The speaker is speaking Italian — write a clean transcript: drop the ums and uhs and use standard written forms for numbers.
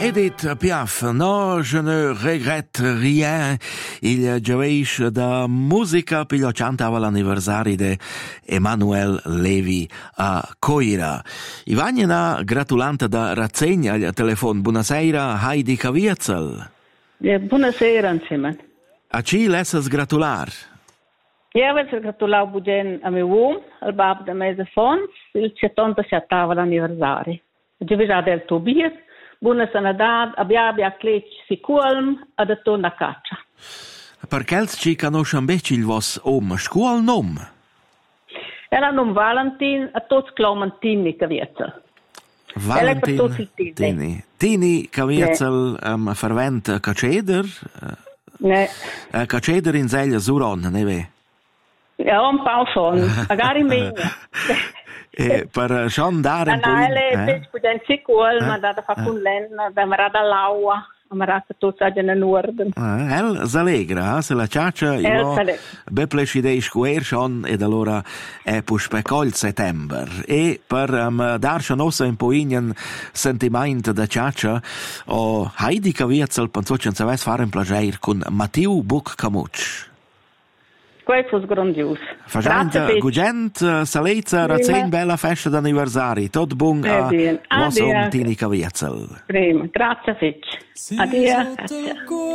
Edith Piaf, no, je ne regrette rien. Il gioveish da musica piglio cantava l'anniversario di Emanuel Levi a Coira. Ivanina gratulante da razzegna al telefono. Buonasera, Heidi Caviezel. Buonasera, insieme. A chi lessas gratular? Io voglio gratulare bugen a mio uomo, al babbo da mese fons, il 77 anniversario. Io vi del Tobias. Buona sanità, abbia clec siculm ad attorno caccia. Per quels ci conoscono invece il vostro scuol nome? Era nome Valentin, a tutti Clementini Caviezel. Valentin Tini Caviezel, fervent caceder? Ne. Caceder in Zeglia Zuron, ne ve? Ja, un po' schon, magari meno. Per schon dare un po'... Anale, putem sicul, ma da fa con len, da marada l'aua, marada tutto già nel nord. El s'allegra, se la ciaccia, io be plecidei square schon, ed allora è puspecol settembre. E per dar schon ossa un po' in sentimento da ciaccia, o Heidi Caviezel pensò che se avesse fare un placer con Matteo Buc-Camucci. Questo è grandioso. Facendo Gugent, Salezza, Razzin, bella festa d'anniversario. Tot buon a vostro Tini Caviezel. Prima, grazie Fitch. Addio.